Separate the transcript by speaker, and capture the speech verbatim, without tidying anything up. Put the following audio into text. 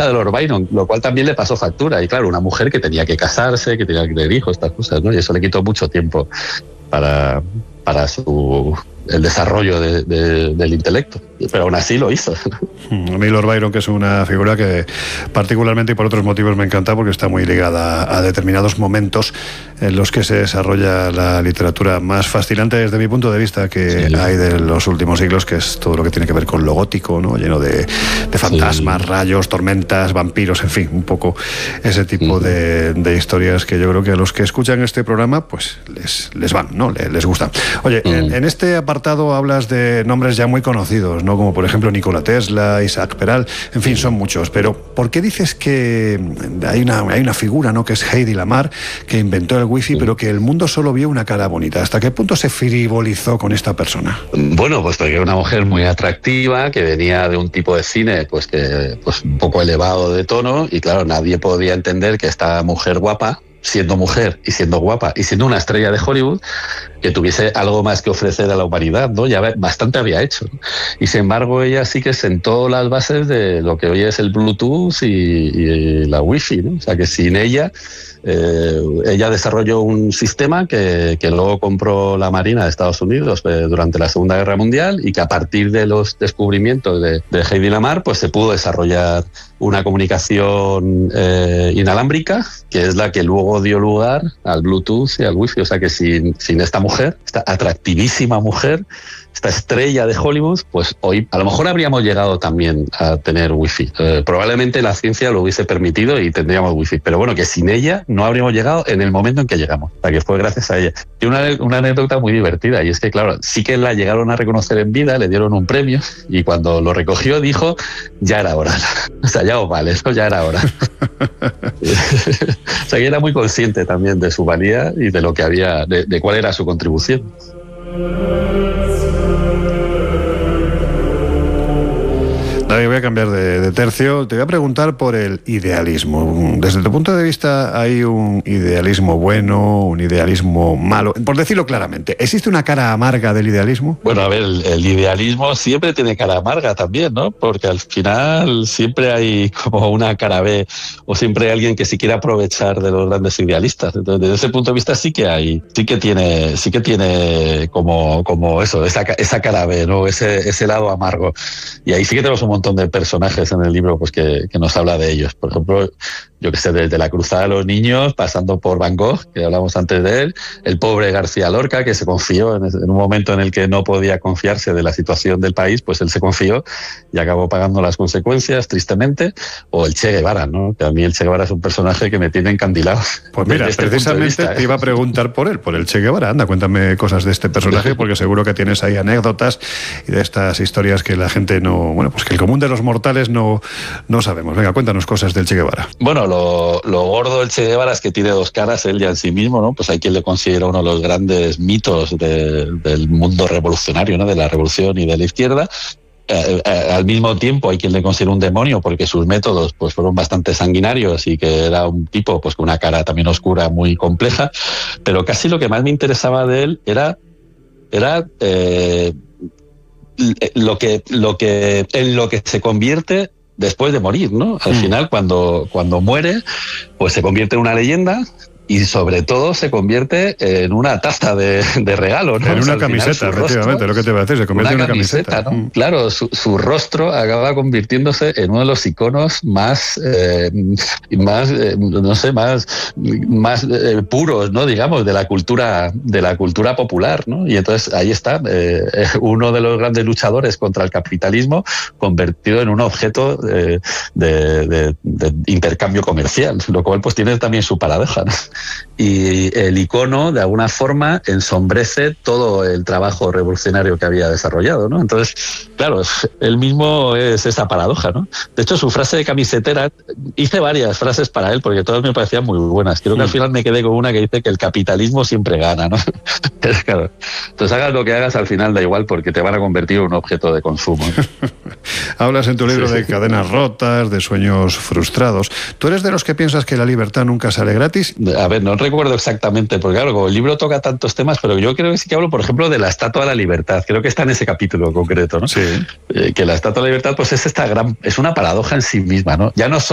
Speaker 1: hija de Lord Byron, lo cual también le pasó factura. Y claro, una mujer que tenía que casarse, que tenía que tener hijos, estas cosas, ¿no? Y eso le quitó mucho tiempo para, para su, el desarrollo de, de, del intelecto. Pero aún así lo hizo.
Speaker 2: A mí Lord Byron, que es una figura que particularmente y por otros motivos me encanta, porque está muy ligada a, a determinados momentos en los que se desarrolla la literatura más fascinante desde mi punto de vista que sí. hay de los últimos siglos, que es todo lo que tiene que ver con lo gótico, ¿no? Lleno de, de fantasmas, sí. rayos, tormentas, vampiros, en fin, un poco ese tipo sí. de, de historias que yo creo que a los que escuchan este programa pues les, les van, ¿no? Les, les gustan. Oye, sí. en, en este apartado hablas de nombres ya muy conocidos, ¿no? Como por ejemplo Nikola Tesla, Isaac Peral, en fin, son muchos. Pero ¿por qué dices que hay una, hay una figura, ¿no? que es Hedy Lamarr, que inventó el wifi, pero que el mundo solo vio una cara bonita? ¿Hasta qué punto se frivolizó con esta persona?
Speaker 1: Bueno, pues porque era una mujer muy atractiva, que venía de un tipo de cine pues que pues un poco elevado de tono, y claro, nadie podía entender que esta mujer guapa, siendo mujer y siendo guapa y siendo una estrella de Hollywood, que tuviese algo más que ofrecer a la humanidad, ¿no? Ya bastante había hecho, ¿no? Y sin embargo ella sí que sentó las bases de lo que hoy es el Bluetooth y, y la Wi-Fi, ¿no? O sea que sin ella, eh, ella desarrolló un sistema que, que luego compró la Marina de Estados Unidos eh, durante la Segunda Guerra Mundial, y que a partir de los descubrimientos de, de Hedy Lamarr pues se pudo desarrollar una comunicación eh, inalámbrica, que es la que luego dio lugar al Bluetooth y al Wi-Fi. O sea que sin, sin esta mujer, esta atractivísima mujer, esta estrella de Hollywood, pues hoy a lo mejor habríamos llegado también a tener wifi. Eh, probablemente la ciencia lo hubiese permitido y tendríamos wifi, pero bueno, que sin ella no habríamos llegado en el momento en que llegamos. O sea, que fue gracias a ella. Y una, una anécdota muy divertida, y es que claro, sí que la llegaron a reconocer en vida, le dieron un premio, y cuando lo recogió dijo, ya era hora. O sea, ya os vale, ¿no? Ya era hora. O sea, que era muy consciente también de su valía y de lo que había, de, de cuál era su contribución.
Speaker 2: David, voy a cambiar de, de tercio. Te voy a preguntar por el idealismo. Desde tu punto de vista, ¿hay un idealismo bueno, un idealismo malo? Por decirlo claramente, ¿existe una cara amarga del idealismo?
Speaker 1: Bueno, a ver, el, el idealismo siempre tiene cara amarga también, ¿no? Porque al final siempre hay como una cara B, o siempre hay alguien que sí quiere aprovechar de los grandes idealistas. Entonces, desde ese punto de vista sí que hay, sí que tiene, sí que tiene como, como eso, esa, esa cara B, ¿no? Ese, ese lado amargo. Y ahí sí que tenemos un montón de personajes en el libro pues que, que nos habla de ellos. Por ejemplo, yo que sé, desde la Cruzada de los Niños, pasando por Van Gogh, que hablamos antes de él, el pobre García Lorca, que se confió en, en un momento en el que no podía confiarse de la situación del país, pues él se confió y acabó pagando las consecuencias, tristemente. O el Che Guevara, ¿no? Que a mí el Che Guevara es un personaje que me tiene encandilado.
Speaker 2: Pues mira, este precisamente vista, te ¿eh? iba a preguntar por él, por el Che Guevara. Anda, cuéntame cosas de este personaje, porque seguro que tienes ahí anécdotas y de estas historias que la gente no, bueno, pues que el común de los mortales no, no sabemos. Venga, cuéntanos cosas del Che Guevara.
Speaker 1: Bueno, lo, lo gordo del Che Guevara es que tiene dos caras, él ya en sí mismo, ¿no? Pues hay quien le considera uno de los grandes mitos de, del mundo revolucionario, ¿no? De la revolución y de la izquierda. Eh, eh, al mismo tiempo hay quien le considera un demonio, porque sus métodos pues fueron bastante sanguinarios, y que era un tipo pues con una cara también oscura, muy compleja. Pero casi lo que más me interesaba de él era, era eh, lo que, lo que, en lo que se convierte después de morir, ¿no? Al mm. final, cuando, cuando muere, pues se convierte en una leyenda. Y sobre todo se convierte en una taza de, de regalo, ¿no?
Speaker 2: En una
Speaker 1: o sea,
Speaker 2: camiseta, efectivamente, lo que te iba a decir, se convierte
Speaker 1: una
Speaker 2: en una camiseta.
Speaker 1: camiseta, ¿no?
Speaker 2: Mm.
Speaker 1: Claro, su, su rostro acaba convirtiéndose en uno de los iconos más, eh, más eh, no sé, más, más eh, puros, ¿no? Digamos, de la cultura, de la cultura popular, ¿no? Y entonces ahí está, eh, uno de los grandes luchadores contra el capitalismo, convertido en un objeto eh, de, de, de intercambio comercial, lo cual pues tiene también su paradoja, ¿no? Y el icono de alguna forma ensombrece todo el trabajo revolucionario que había desarrollado, ¿no? Entonces, claro, él mismo es esa paradoja, ¿no? De hecho, su frase de camisetera, hice varias frases para él porque todas me parecían muy buenas. Creo que al final me quedé con una que dice que el capitalismo siempre gana, ¿no? Claro. Entonces, hagas lo que hagas, al final da igual, porque te van a convertir en un objeto de consumo, ¿no?
Speaker 2: Hablas en tu libro
Speaker 1: sí, sí.
Speaker 2: de cadenas rotas, de sueños frustrados. ¿Tú eres de los que piensas que la libertad nunca sale gratis?
Speaker 1: A ver, no recuerdo exactamente, porque claro, como el libro toca tantos temas, pero yo creo que sí que hablo, por ejemplo, de la Estatua de la Libertad. Creo que está en ese capítulo concreto, ¿no?
Speaker 2: Sí.
Speaker 1: Eh, que la Estatua de la Libertad, pues es esta gran, es una paradoja en sí misma, ¿no? Ya no